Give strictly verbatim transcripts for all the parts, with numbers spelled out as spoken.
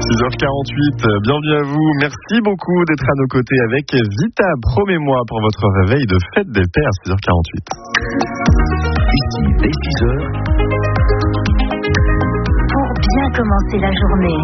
six heures quarante-huit, bienvenue à vous. Merci beaucoup d'être à nos côtés avec Vita. Promets-moi pour votre réveil de fête des pères, six heures quarante-huit. Ici, dès six heures. Pour bien commencer la journée.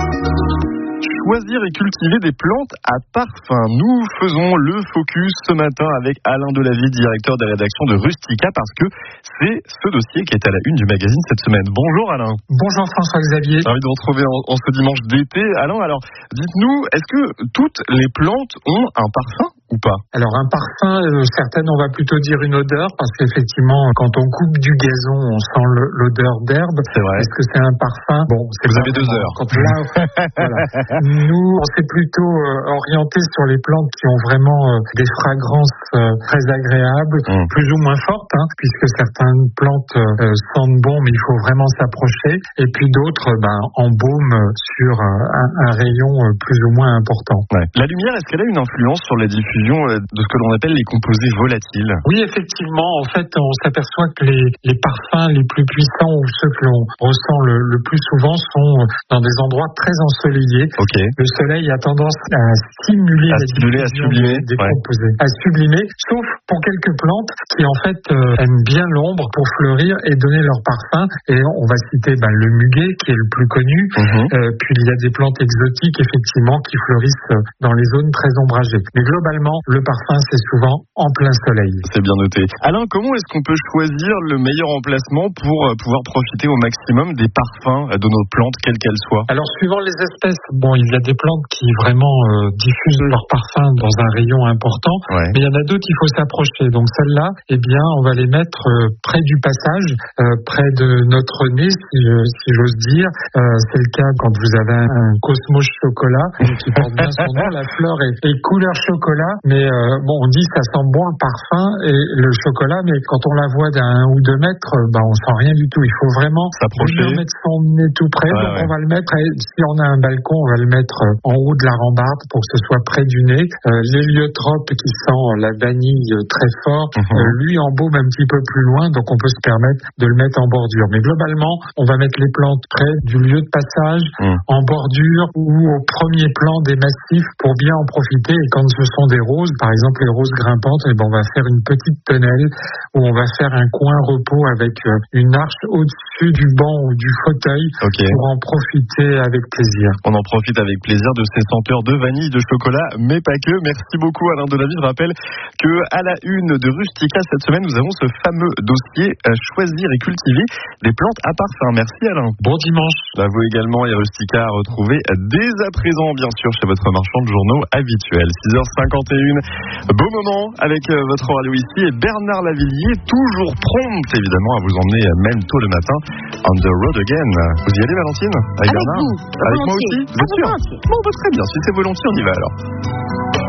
Choisir et cultiver des plantes à parfum. Nous faisons le focus ce matin avec Alain Delavie, directeur des rédactions de Rustica, parce que c'est ce dossier qui est à la une du magazine cette semaine. Bonjour Alain. Bonjour François-Xavier. Ravi de vous retrouver en, en ce dimanche d'été. Alain, alors dites-nous, est-ce que toutes les plantes ont un parfum ou pas? Alors un parfum, euh, certaines on va plutôt dire une odeur, parce qu'effectivement quand on coupe du gazon on sent le, l'odeur d'herbe. C'est vrai. Est-ce que c'est un parfum? Bon, c'est vous pas avez deux heures. Quand là, voilà. Nous on s'est plutôt euh, orienté sur les plantes qui ont vraiment euh, des fragrances euh, très agréables, mmh. plus ou moins fortes, hein, puisque certaines plantes euh, sentent bon mais il faut vraiment s'approcher, et puis d'autres ben, embaument sur euh, un, un rayon euh, plus ou moins important. Ouais. La lumière, est-ce qu'elle a une influence sur la diffusion de ce que l'on appelle les composés volatiles? Oui, effectivement. En fait, on s'aperçoit que les, les parfums les plus puissants ou ceux que l'on ressent le, le plus souvent sont dans des endroits très ensoleillés. Okay. Le soleil a tendance à stimuler à la stimuler, à sublimer, des, des ouais. composés, à sublimer, sauf pour quelques plantes qui en fait euh, aiment bien l'ombre pour fleurir et donner leur parfum. Et on va citer ben, le muguet qui est le plus connu. Mm-hmm. Euh, puis il y a des plantes exotiques effectivement qui fleurissent dans les zones très ombragées. Mais globalement, le parfum, c'est souvent en plein soleil. C'est bien noté. Alain, comment est-ce qu'on peut choisir le meilleur emplacement pour pouvoir profiter au maximum des parfums de nos plantes, quelles qu'elles soient? Alors, suivant les espèces, bon, il y a des plantes qui vraiment euh, diffusent leur parfum dans un rayon important, ouais. mais il y en a d'autres, il faut s'approcher. Donc, celles-là, eh bien, on va les mettre euh, près du passage, euh, près de notre nez, si, euh, si j'ose dire. Euh, c'est le cas quand vous avez un Cosmos chocolat, qui porte bien son nom. La fleur est, est couleur chocolat. Mais euh, bon, on dit ça sent bon le parfum et le chocolat, mais quand on la voit d'un ou deux mètres, bah on sent rien du tout. Il faut vraiment s'approcher, mettre son nez tout près. Ouais, donc ouais. on va le mettre. Et si on a un balcon, on va le mettre en haut de la rambarde pour que ce soit près du nez. Euh, l'héliotrope qui sent la vanille très fort, mm-hmm. euh, lui embaume un petit peu plus loin, donc on peut se permettre de le mettre en bordure. Mais globalement, on va mettre les plantes près du lieu de passage, mm. en bordure ou au premier plan des massifs pour bien en profiter. Et quand ce sont des roses, par exemple les roses grimpantes, et ben on va faire une petite tonnelle où on va faire un coin repos avec une arche au-dessus du banc ou du fauteuil okay. pour en profiter avec plaisir. On en profite avec plaisir de ces senteurs de vanille, de chocolat, mais pas que. Merci beaucoup Alain Delavie. Je rappelle que à la une de Rustica cette semaine, nous avons ce fameux dossier à choisir et cultiver des plantes à parfum. Merci Alain. Bon dimanche. À vous également, et Rustica à retrouver dès à présent, bien sûr, chez votre marchand de journaux habituel. six heures cinquante et une. Beau moment avec votre radio ici et Bernard Lavillier, toujours prompt évidemment à vous emmener même tôt le matin on the road again. Vous y allez Valentine? Avec, avec Bernard? vous. Avec moi aussi? Vous êtes sûr? Bon, bah, très bien. Si c'est volontiers, on y va alors.